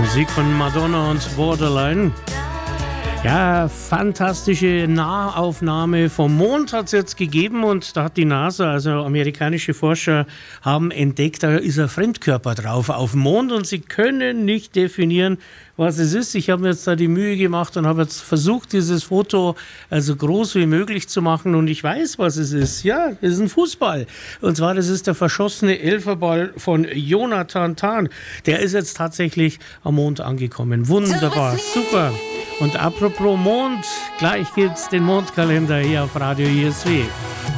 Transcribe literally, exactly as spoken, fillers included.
Musik von Madonna und Borderline. Ja, fantastische Nahaufnahme vom Mond hat es jetzt gegeben und da hat die NASA, also amerikanische Forscher, haben entdeckt, da ist ein Fremdkörper drauf auf dem Mond und sie können nicht definieren, was es ist. Ich habe mir jetzt da die Mühe gemacht und habe jetzt versucht, dieses Foto also groß wie möglich zu machen und ich weiß, was es ist. Ja, es ist ein Fußball. Und zwar, das ist der verschossene Elferball von Jonathan Tah. Der ist jetzt tatsächlich am Mond angekommen. Wunderbar, super. Und apropos Mond, gleich gibt's den Mondkalender hier auf Radio I S W.